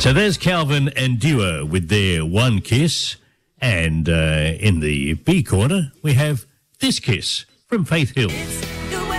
So there's Calvin and Duo with their One Kiss. And in the B corner, we have This Kiss from Faith Hill.